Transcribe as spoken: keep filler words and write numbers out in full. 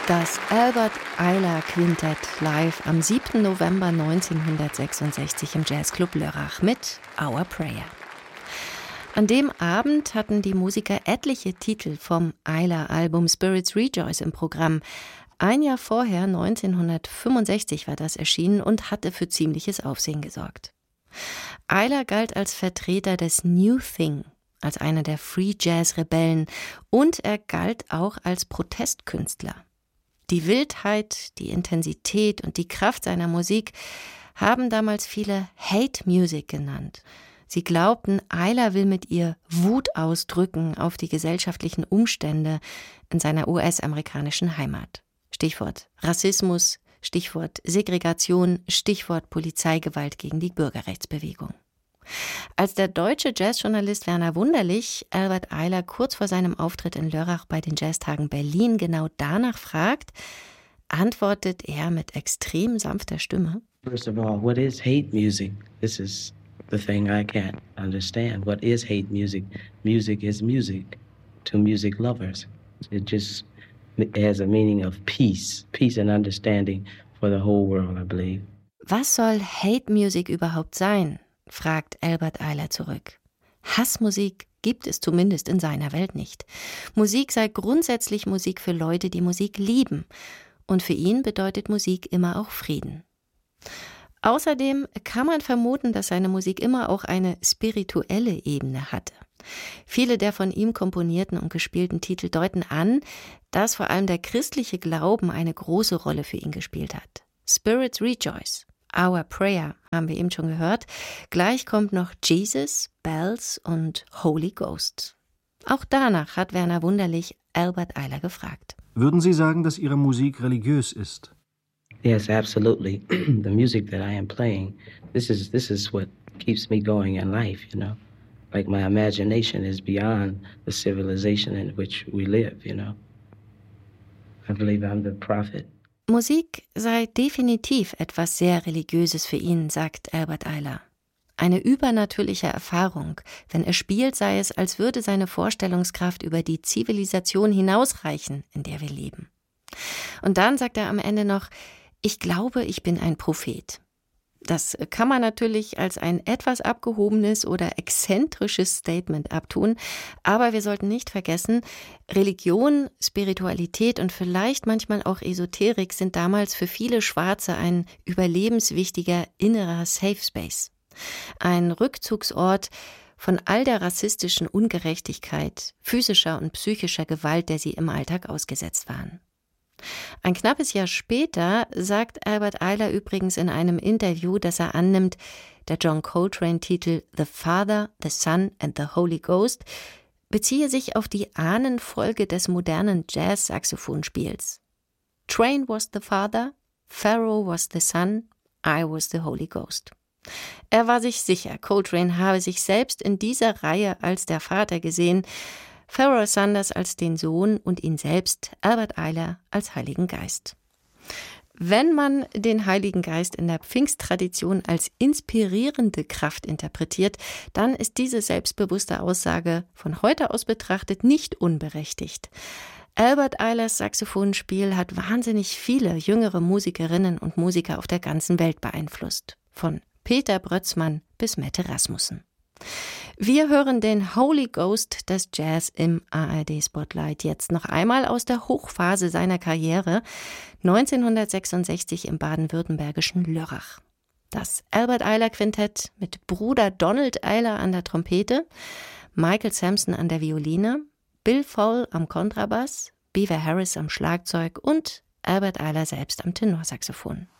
Das Albert Ayler Quintett live am siebten November neunzehnhundertsechsundsechzig im Jazzclub Lörrach mit Our Prayer. An dem Abend hatten die Musiker etliche Titel vom Ayler-Album Spirits Rejoice im Programm. Ein Jahr vorher, neunzehnhundertfünfundsechzig, war das erschienen und hatte für ziemliches Aufsehen gesorgt. Ayler galt als Vertreter des New Thing, als einer der Free Jazz-Rebellen, und er galt auch als Protestkünstler. Die Wildheit, die Intensität und die Kraft seiner Musik haben damals viele Hate Music genannt. Sie glaubten, Ayler will mit ihr Wut ausdrücken auf die gesellschaftlichen Umstände in seiner U S-amerikanischen Heimat. Stichwort Rassismus, Stichwort Segregation, Stichwort Polizeigewalt gegen die Bürgerrechtsbewegung. Als der deutsche Jazzjournalist Werner Wunderlich Albert Ayler kurz vor seinem Auftritt in Lörrach bei den Jazztagen Berlin genau danach fragt, antwortet er mit extrem sanfter Stimme: First of all, what is hate music? This is the thing I can't understand. What is hate music? Music is music to music lovers. It just has a meaning of peace, peace and understanding for the whole world, I believe. Was soll Hate Music überhaupt sein? Fragt Albert Ayler zurück. Hassmusik gibt es zumindest in seiner Welt nicht. Musik sei grundsätzlich Musik für Leute, die Musik lieben. Und für ihn bedeutet Musik immer auch Frieden. Außerdem kann man vermuten, dass seine Musik immer auch eine spirituelle Ebene hatte. Viele der von ihm komponierten und gespielten Titel deuten an, dass vor allem der christliche Glauben eine große Rolle für ihn gespielt hat. Spirits Rejoice, Our Prayer haben wir eben schon gehört. Gleich kommt noch Jesus, Bells und Holy Ghost. Auch danach hat Werner Wunderlich Albert Ayler gefragt. Würden Sie sagen, dass Ihre Musik religiös ist? Yes, absolutely. The music that I am playing, this is this is what keeps me going in life, you know. Like my imagination is beyond the civilization in which we live, you know. I believe I'm the prophet. Musik sei definitiv etwas sehr Religiöses für ihn, sagt Albert Ayler. Eine übernatürliche Erfahrung. Wenn er spielt, sei es, als würde seine Vorstellungskraft über die Zivilisation hinausreichen, in der wir leben. Und dann sagt er am Ende noch: Ich glaube, ich bin ein Prophet. Das kann man natürlich als ein etwas abgehobenes oder exzentrisches Statement abtun, aber wir sollten nicht vergessen, Religion, Spiritualität und vielleicht manchmal auch Esoterik sind damals für viele Schwarze ein überlebenswichtiger innerer Safe Space. Ein Rückzugsort von all der rassistischen Ungerechtigkeit, physischer und psychischer Gewalt, der sie im Alltag ausgesetzt waren. Ein knappes Jahr später sagt Albert Ayler übrigens in einem Interview, dass er annimmt, der John Coltrane-Titel The Father, the Son and the Holy Ghost beziehe sich auf die Ahnenfolge des modernen Jazz-Saxophonspiels. Train was the father, Pharaoh was the son, I was the Holy Ghost. Er war sich sicher, Coltrane habe sich selbst in dieser Reihe als der Vater gesehen, Pharoah Sanders als den Sohn und ihn selbst, Albert Ayler, als Heiligen Geist. Wenn man den Heiligen Geist in der Pfingsttradition als inspirierende Kraft interpretiert, dann ist diese selbstbewusste Aussage von heute aus betrachtet nicht unberechtigt. Albert Aylers Saxophonspiel hat wahnsinnig viele jüngere Musikerinnen und Musiker auf der ganzen Welt beeinflusst. Von Peter Brötzmann bis Mette Rasmussen. Wir hören den Holy Ghost des Jazz im A R D-Spotlight jetzt noch einmal aus der Hochphase seiner Karriere, neunzehnhundertsechsundsechzig im baden-württembergischen Lörrach. Das Albert Ayler Quintett mit Bruder Donald Ayler an der Trompete, Michael Sampson an der Violine, Bill Fowle am Kontrabass, Beaver Harris am Schlagzeug und Albert Ayler selbst am Tenorsaxophon.